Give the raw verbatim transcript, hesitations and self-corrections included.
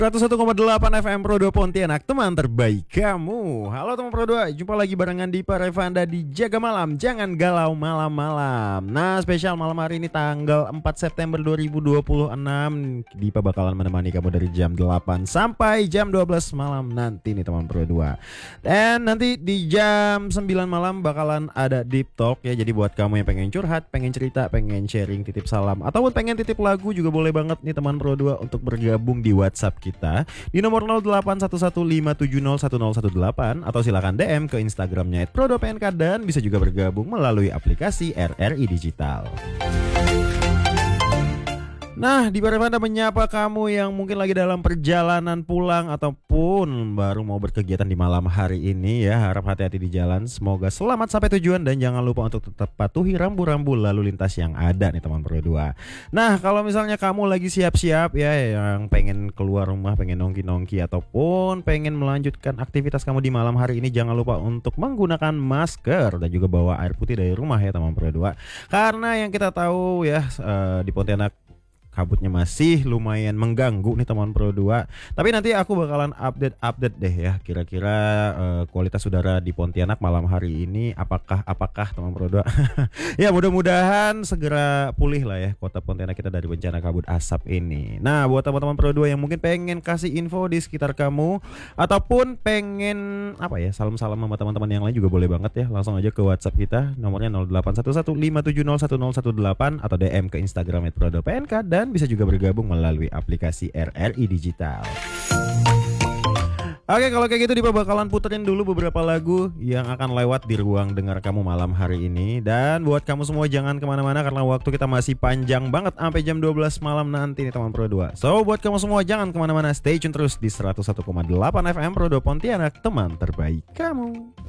seratus satu koma delapan F M Pro dua Pontianak, teman terbaik kamu. Halo teman Pro dua, jumpa lagi barengan di Parevanda di Jaga Malam. Jangan galau malam-malam. Nah, spesial malam hari ini tanggal empat September dua ribu dua puluh enam, Dipa bakalan menemani kamu dari jam delapan sampai jam dua belas malam nanti nih teman Pro dua. Dan nanti di jam sembilan malam bakalan ada Deep Talk ya. Jadi buat kamu yang pengen curhat, pengen cerita, pengen sharing, titip salam, ataupun pengen titip lagu juga boleh banget nih teman Pro dua untuk bergabung di WhatsApp kita kita di nomor nol delapan satu satu lima tujuh nol satu nol satu delapan atau silakan D M ke Instagramnya et pro dua p n k dan bisa juga bergabung melalui aplikasi R R I Digital. Nah, di Parevanda menyapa kamu yang mungkin lagi dalam perjalanan pulang ataupun baru mau berkegiatan di malam hari ini ya. Harap hati-hati di jalan, semoga selamat sampai tujuan dan jangan lupa untuk tetap patuhi rambu-rambu lalu lintas yang ada nih teman Pro dua. Nah, kalau misalnya kamu lagi siap-siap ya yang pengen keluar rumah, pengen nongki-nongki ataupun pengen melanjutkan aktivitas kamu di malam hari ini, jangan lupa untuk menggunakan masker dan juga bawa air putih dari rumah ya teman Pro dua. Karena yang kita tahu ya uh, di Pontianak kabutnya masih lumayan mengganggu nih teman Pro dua. Tapi nanti aku bakalan update-update deh ya kira-kira uh, kualitas udara di Pontianak malam hari ini apakah apakah teman Pro dua. Ya mudah-mudahan segera pulih lah ya kota Pontianak kita dari bencana kabut asap ini. Nah, buat teman-teman Pro dua yang mungkin pengen kasih info di sekitar kamu ataupun pengen apa ya salam-salam sama teman-teman yang lain juga boleh banget ya. Langsung aja ke WhatsApp kita nomornya nol delapan satu satu lima tujuh nol satu nol satu delapan atau D M ke Instagram et pro dua p n k dan bisa juga bergabung melalui aplikasi R R I Digital. Oke, kalau kayak gitu Dipa bakalan puterin dulu beberapa lagu yang akan lewat di ruang dengar kamu malam hari ini. Dan buat kamu semua jangan kemana-mana karena waktu kita masih panjang banget sampai jam dua belas malam nanti nih teman Pro dua. So buat kamu semua jangan kemana-mana, stay tune terus di seratus satu koma delapan F M Pro dua Pontianak, teman terbaik kamu.